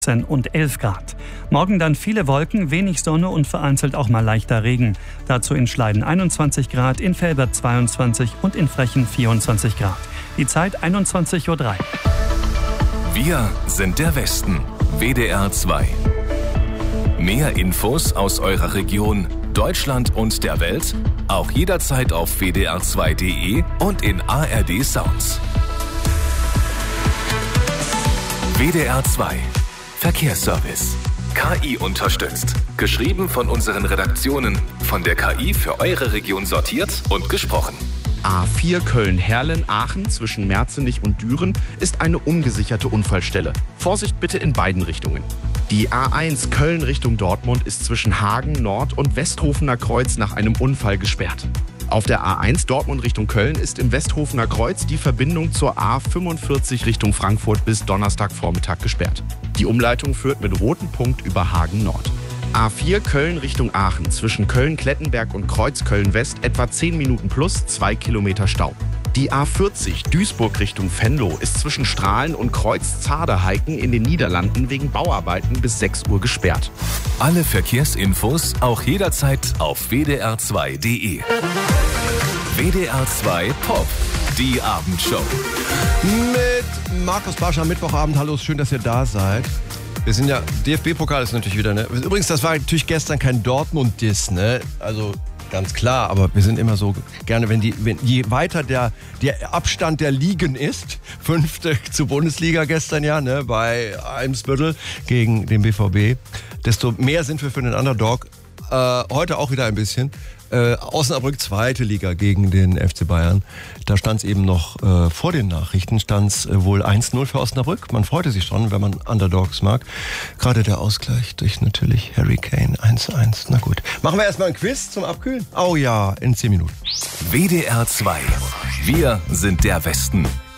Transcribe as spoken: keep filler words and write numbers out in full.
und elf Grad. Morgen dann viele Wolken, wenig Sonne und vereinzelt auch mal leichter Regen. Dazu in Schleiden einundzwanzig Grad, in Velbert zweiundzwanzig und in Frechen vierundzwanzig Grad. Die Zeit einundzwanzig Uhr drei. Wir sind der Westen. W D R zwei. Mehr Infos aus eurer Region, Deutschland und der Welt auch jederzeit auf w d r zwei punkt d e und in A R D Sounds. W D R zwei Verkehrsservice. K I unterstützt. Geschrieben von unseren Redaktionen. Von der K I für eure Region sortiert und gesprochen. A vier Köln-Herlen-Aachen zwischen Merzenich und Düren ist eine ungesicherte Unfallstelle. Vorsicht bitte in beiden Richtungen. Die A eins Köln Richtung Dortmund ist zwischen Hagen Nord und Westhofener Kreuz nach einem Unfall gesperrt. Auf der A eins Dortmund Richtung Köln ist im Westhofener Kreuz die Verbindung zur A fünfundvierzig Richtung Frankfurt bis Donnerstagvormittag gesperrt. Die Umleitung führt mit rotem Punkt über Hagen Nord. A vier Köln Richtung Aachen zwischen Köln-Klettenberg und Kreuz-Köln-West etwa zehn Minuten plus zwei Kilometer Stau. Die A vierzig Duisburg Richtung Venlo ist zwischen Strahlen und Kreuz-Zaderheiken in den Niederlanden wegen Bauarbeiten bis sechs Uhr gesperrt. Alle Verkehrsinfos auch jederzeit auf w d r zwei punkt d e. W D R zwei Pop, die Abendshow. Mit Markus Barsch am Mittwochabend. Hallo, schön, dass ihr da seid. Wir sind ja, D F B-Pokal ist natürlich wieder, ne? Übrigens, das war natürlich gestern kein Dortmund-Diss, ne? Also ganz klar, aber wir sind immer so gerne, wenn die, wenn je weiter der, der Abstand der Ligen ist, fünfte zur Bundesliga gestern ja, ne, bei Eimsbüttel gegen den B V B, desto mehr sind wir für den Underdog. Äh, heute auch wieder ein bisschen. Äh, Osnabrück, zweite Liga gegen den F C Bayern. Da stand es eben noch äh, vor den Nachrichten, stand es äh, wohl eins null für Osnabrück. Man freute sich schon, wenn man Underdogs mag. Gerade der Ausgleich durch natürlich Harry Kane, eins eins. Na gut. Machen wir erstmal ein Quiz zum Abkühlen? Oh ja, in zehn Minuten. W D R zwei. Wir sind der Westen.